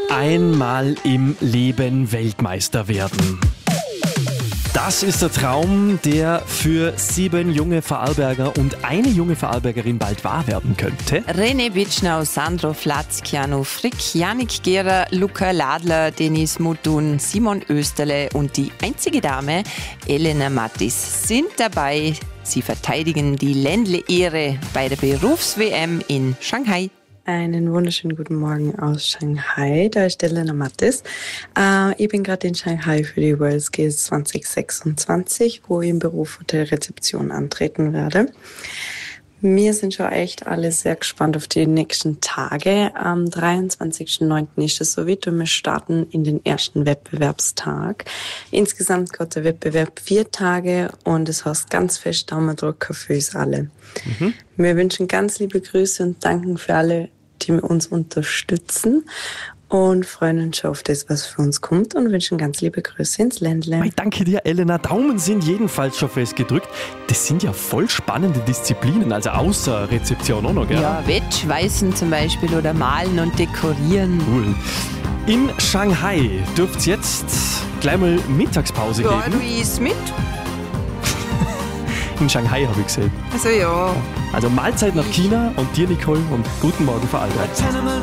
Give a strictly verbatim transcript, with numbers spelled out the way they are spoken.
Einmal im Leben Weltmeister werden. Das ist der Traum, der für sieben junge Vorarlberger und eine junge Vorarlbergerin bald wahr werden könnte. René Bitschnau, Sandro Flatz, Keanu Frick, Janik Gehrer, Luca Ladler, Denis Mutun, Simon Österle und die einzige Dame, Elena Mattis, sind dabei. Sie verteidigen die Ländle-Ehre bei der Berufs-W M in Shanghai. Einen wunderschönen guten Morgen aus Shanghai, da ist Elena Mattis. Äh, ich bin gerade in Shanghai für die WorldSkills zwanzig sechsundzwanzig, wo ich im Beruf Hotelrezeption antreten werde. Wir sind schon echt alle sehr gespannt auf die nächsten Tage. Am dreiundzwanzigsten neunten ist es soweit und wir starten in den ersten Wettbewerbstag. Insgesamt geht der Wettbewerb vier Tage und es heißt ganz fest Daumen drücken für uns alle. Mhm. Wir wünschen ganz liebe Grüße und danken für alle, die uns unterstützen und freuen uns schon auf das, was für uns kommt und wünschen ganz liebe Grüße ins Ländle. Hey, danke dir, Elena. Daumen sind jedenfalls schon festgedrückt. Das sind ja voll spannende Disziplinen, also außer Rezeption auch noch, gell? Ja, Wettschweißen zum Beispiel oder malen und dekorieren. Cool. In Shanghai dürft es jetzt gleich mal Mittagspause Ja, geben. du isst mit? In Shanghai habe ich gesehen. Also ja. Also Mahlzeit nach China und dir, Nicole, und guten Morgen Vorarlberg.